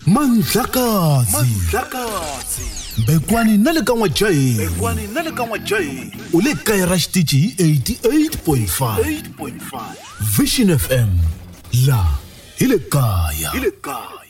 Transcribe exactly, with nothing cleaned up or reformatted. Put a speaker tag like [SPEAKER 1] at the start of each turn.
[SPEAKER 1] Mandlakazi
[SPEAKER 2] Mandlakazi
[SPEAKER 1] Bekwani nale ka n'wajaheni
[SPEAKER 2] Bekwani nale ka n'wajaheni
[SPEAKER 1] u le kaya ra xitichi eighty-eight point five
[SPEAKER 2] eight point five
[SPEAKER 1] Vision F M la hi le kaya
[SPEAKER 2] hi le kaya.